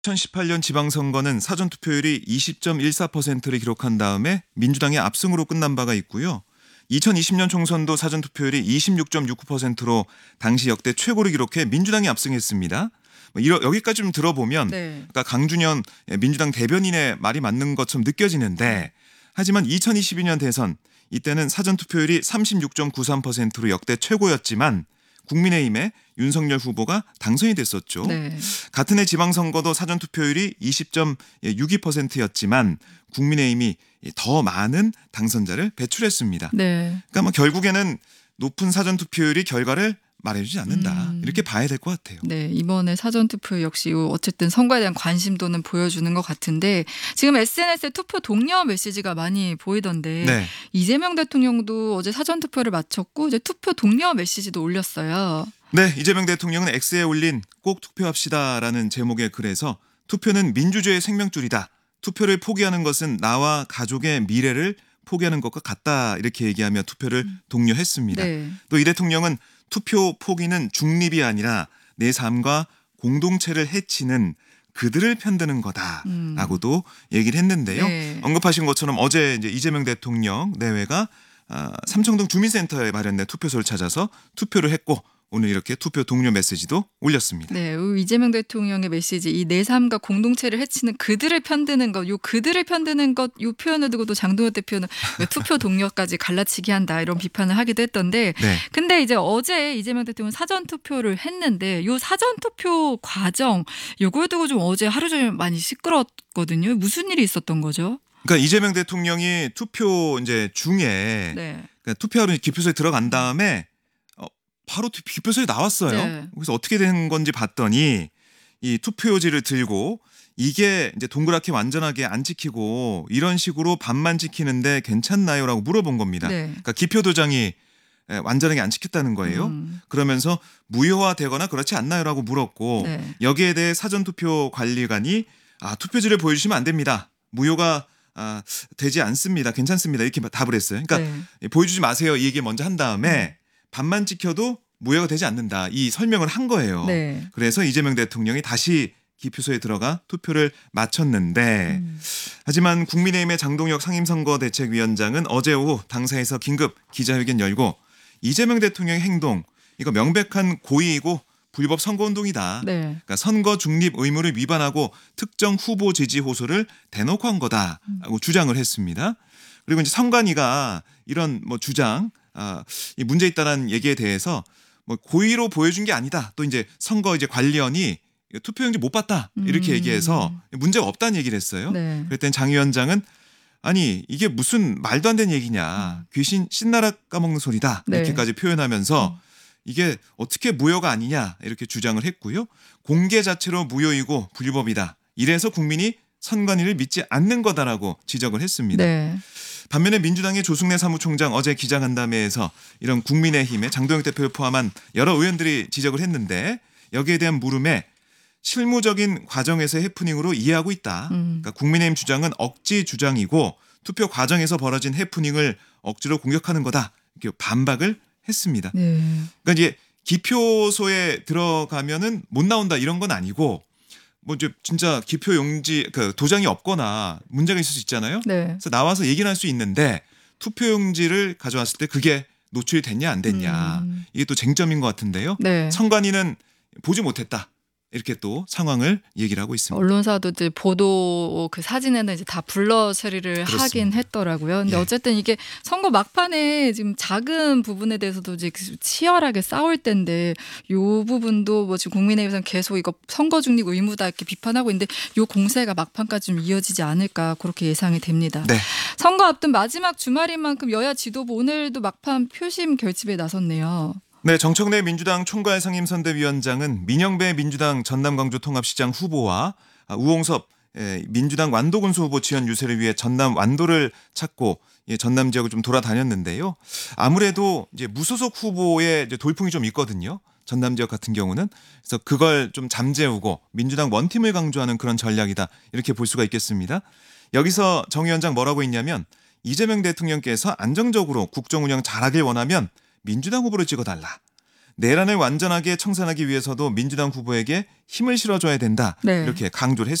2018년 지방선거는 사전투표율이 20.14%를 기록한 다음에 민주당의 압승으로 끝난 바가 있고요. 2020년 총선도 사전투표율이 26.69%로 당시 역대 최고를 기록해 민주당이 압승했습니다. 여기까지 좀 들어보면 그러니까 강준현 민주당 대변인의 말이 맞는 것처럼 느껴지는데, 하지만 2022년 대선 이때는 사전투표율이 36.93%로 역대 최고였지만 국민의힘의 윤석열 후보가 당선이 됐었죠. 같은 해 지방선거도 사전투표율이 20.62%였지만 국민의힘이 더 많은 당선자를 배출했습니다. 그러니까 결국에는 높은 사전투표율이 결과를 말해주지 않는다. 이렇게 봐야 될 것 같아요. 이번에 사전투표 역시 어쨌든 선거에 대한 관심도는 보여주는 것 같은데, 지금 SNS에 투표 독려 메시지가 많이 보이던데 이재명 대통령도 어제 사전투표를 마쳤고 이제 투표 독려 메시지도 올렸어요. 이재명 대통령은 X에 올린 꼭 투표합시다라는 제목의 글에서 투표는 민주주의의 생명줄이다. 투표를 포기하는 것은 나와 가족의 미래를 포기하는 것과 같다. 이렇게 얘기하며 투표를 독려했습니다. 또 이 대통령은 투표 포기는 중립이 아니라 내 삶과 공동체를 해치는 그들을 편드는 거다라고도 얘기를 했는데요. 언급하신 것처럼 어제 이제 이재명 대통령 내외가 삼청동 주민센터에 마련된 투표소를 찾아서 투표를 했고, 오늘 이렇게 투표 독려 메시지도 올렸습니다. 이재명 대통령의 메시지, 이 내 삶과 공동체를 해치는 그들을 편드는 것, 요 그들을 편드는 것, 요 표현을 두고도 장동혁 대표는 투표 동료까지 갈라치기 한다 이런 비판을 하기도 했던데, 근데 이제 어제 이재명 대통령 사전 투표를 했는데 요 사전 투표 과정 요걸 두고 좀 어제 하루 종일 많이 시끄러웠거든요. 무슨 일이 있었던 거죠? 그러니까 이재명 대통령이 투표 이제 중에 그러니까 투표하러 기표소에 들어간 다음에 바로 기표소에 나왔어요. 그래서 어떻게 된 건지 봤더니 이 투표용지를 들고 이게 이제 동그랗게 완전하게 안 찍히고 이런 식으로 반만 찍히는데 괜찮나요라고 물어본 겁니다. 그러니까 기표 도장이 완전하게 안 찍혔다는 거예요. 그러면서 무효화되거나 그렇지 않나요라고 물었고, 여기에 대해 사전투표 관리관이 투표지를 보여주시면 안 됩니다. 무효가 되지 않습니다. 괜찮습니다. 이렇게 답을 했어요. 그러니까 보여주지 마세요. 이 얘기 먼저 한 다음에 반만 찍혀도 무효가 되지 않는다. 이 설명을 한 거예요. 그래서 이재명 대통령이 다시 기표소에 들어가 투표를 마쳤는데, 하지만 국민의힘의 장동혁 상임선거대책위원장은 어제 오후 당사에서 긴급 기자회견 열고 이재명 대통령의 행동, 이거 명백한 고의이고 불법 선거운동이다. 그러니까 선거 중립 의무를 위반하고 특정 후보 지지 호소를 대놓고 한 거다라고 주장을 했습니다. 그리고 이제 선관위가 이런 주장, 이 문제 있다는 얘기에 대해서 고의로 보여준 게 아니다. 또 이제 선거 이제 관리원이 투표용지 못 봤다 이렇게 얘기해서 문제가 없다는 얘기를 했어요. 그랬더니 장 위원장은 아니 이게 무슨 말도 안 되는 얘기냐, 귀신 신나라 까먹는 소리다 이렇게까지 표현하면서 이게 어떻게 무효가 아니냐 이렇게 주장을 했고요. 공개 자체로 무효이고 불법이다. 이래서 국민이 선관위를 믿지 않는 거다라고 지적을 했습니다. 반면에 민주당의 조승래 사무총장 어제 기자간담회에서 이런 국민의힘의 장동혁 대표를 포함한 여러 의원들이 지적을 했는데, 여기에 대한 물음에 실무적인 과정에서의 해프닝으로 이해하고 있다. 그러니까 국민의힘 주장은 억지 주장이고 투표 과정에서 벌어진 해프닝을 억지로 공격하는 거다. 이렇게 반박을 했습니다. 그러니까 이제 기표소에 들어가면은 못 나온다 이런 건 아니고, 이제 진짜 기표 용지 도장이 없거나 문제가 있을 수 있잖아요. 그래서 나와서 얘기를 할 수 있는데 투표용지를 가져왔을 때 그게 노출이 됐냐 안 됐냐, 이게 또 쟁점인 것 같은데요. 선관위는 보지 못했다. 이렇게 또 상황을 얘기를 하고 있습니다. 언론사도 이제 보도 그 사진에는 이제 다 블러 처리를 하긴 했더라고요. 근데 어쨌든 이게 선거 막판에 지금 작은 부분에 대해서도 이제 치열하게 싸울 텐데, 요 부분도 지금 국민의힘에서는 계속 이거 선거 중립 의무다 이렇게 비판하고 있는데, 요 공세가 막판까지 좀 이어지지 않을까 그렇게 예상이 됩니다. 선거 앞둔 마지막 주말인 만큼 여야 지도부 오늘도 막판 표심 결집에 나섰네요. 정청래 민주당 총괄 상임선대위원장은 민영배 민주당 전남 광주 통합시장 후보와 우홍섭 민주당 완도군수 후보 지원 유세를 위해 전남 완도를 찾고 전남 지역을 좀 돌아다녔는데요. 아무래도 이제 무소속 후보의 이제 돌풍이 좀 있거든요. 전남 지역 같은 경우는. 그래서 그걸 좀 잠재우고 민주당 원팀을 강조하는 그런 전략이다. 이렇게 볼 수가 있겠습니다. 여기서 정 위원장 뭐라고 했냐면, 이재명 대통령께서 안정적으로 국정 운영 잘하길 원하면 민주당 후보를 찍어달라. 내란을 완전하게 청산하기 위해서도 민주당 후보에게 힘을 실어줘야 된다. 네. 이렇게 강조를 했습니다.